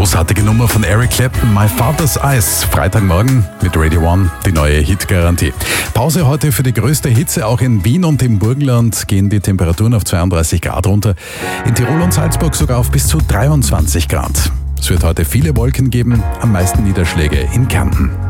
Großartige Nummer von Eric Clapton, My Father's Eyes. Freitagmorgen mit Radio One, die neue Hitgarantie. Pause heute für die größte Hitze. Auch in Wien und im Burgenland gehen die Temperaturen auf 32 Grad runter. In Tirol und Salzburg sogar auf bis zu 23 Grad. Es wird heute viele Wolken geben, am meisten Niederschläge in Kärnten.